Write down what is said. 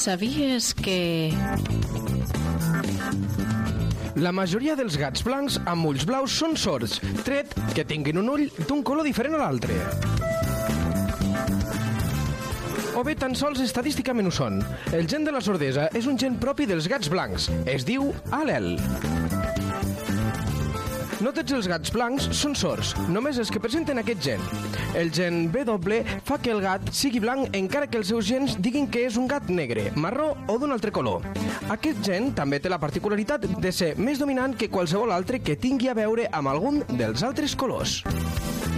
Sabies que... La majoria dels gats blancs amb ulls blaus són sords, tret que tinguin un ull d'un color diferent a l'altre. O bé tan sols estadísticament ho són. El gen de la sordesa és un gen propi dels gats blancs. Es diu al·lel. No tots els gats blancs són sords, només els que presenten aquest gen. El gen W fa que el gat sigui blanc encara que els seus gens diguin que és un gat negre, marró o d'un altre color. Aquest gen també té la particularitat de ser més dominant que qualsevol altre que tingui a veure amb algun dels altres colors.